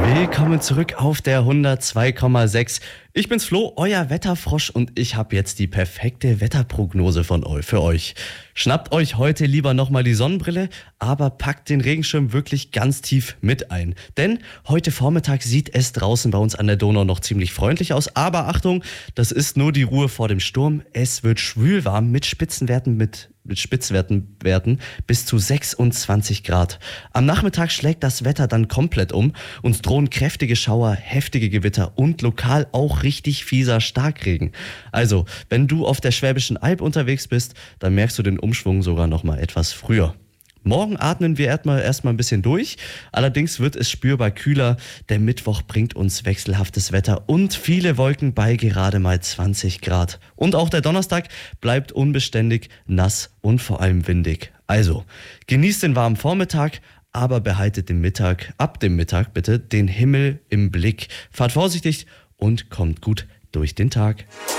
Willkommen zurück auf der 102,6. Ich bin's Flo, euer Wetterfrosch und ich habe jetzt die perfekte Wetterprognose für euch. Schnappt euch heute lieber nochmal die Sonnenbrille, aber packt den Regenschirm wirklich ganz tief mit ein. Denn heute Vormittag sieht es draußen bei uns an der Donau noch ziemlich freundlich aus. Aber Achtung, das ist nur die Ruhe vor dem Sturm. Es wird schwülwarm mit Spitzenwerten bis zu 26 Grad. Am Nachmittag schlägt das Wetter dann komplett um. Uns drohen kräftige Schauer, heftige Gewitter und lokal auch richtig fieser Starkregen. Also, wenn du auf der Schwäbischen Alb unterwegs bist, dann merkst du den Umschwung sogar noch mal etwas früher. Morgen atmen wir erstmal ein bisschen durch. Allerdings wird es spürbar kühler. Der Mittwoch bringt uns wechselhaftes Wetter und viele Wolken bei gerade mal 20 Grad. Und auch der Donnerstag bleibt unbeständig, nass und vor allem windig. Also, genießt den warmen Vormittag, aber behaltet ab dem Mittag bitte den Himmel im Blick. Fahrt vorsichtig und kommt gut durch den Tag.